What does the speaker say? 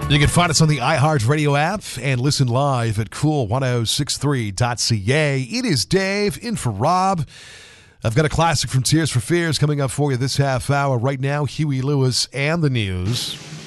You can find us on the iHeartRadio app and listen live at cool1063.ca. It is Dave in for Rob. I've got a classic from Tears for Fears coming up for you this half hour. Right now, Huey Lewis and the news.